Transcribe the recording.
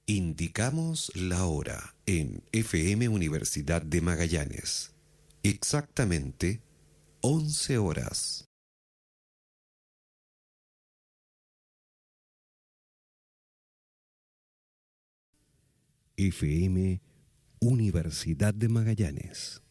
Indicamos la hora en FM Universidad de Magallanes. Exactamente 11 horas. FM Universidad de Magallanes.